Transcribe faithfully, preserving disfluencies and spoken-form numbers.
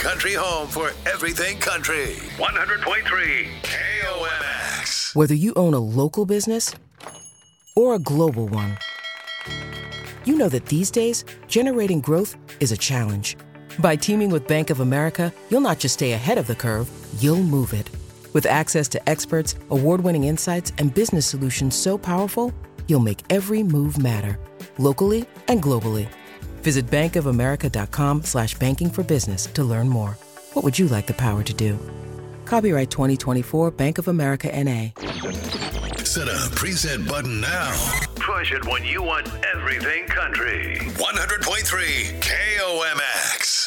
country home for everything country. one hundred point three K O M X. Whether you own a local business or a global one, you know that these days, generating growth is a challenge. By teaming with Bank of America, you'll not just stay ahead of the curve, you'll move it. With access to experts, award-winning insights, and business solutions so powerful, you'll make every move matter, locally and globally. Visit bankofamerica.com slash banking for business to learn more. What would you like the power to do? Copyright twenty twenty-four Bank of America N A. Set a preset button now. Push it when you want everything country. one hundred point three K O M X.